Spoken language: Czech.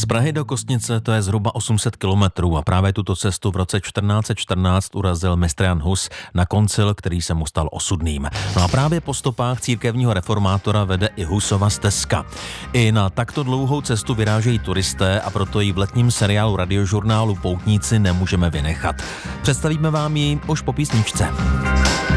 Prahy do Kostnice to je zhruba 800 kilometrů a právě tuto cestu v roce 1414 urazil mistr Jan Hus na koncil, který se mu stal osudným. No a právě po stopách církevního reformátora vede i Husova stezka. I na takto dlouhou cestu vyrážejí turisté a proto ji v letním seriálu radiožurnálu Poutníci nemůžeme vynechat. Představíme vám ji už po písničce.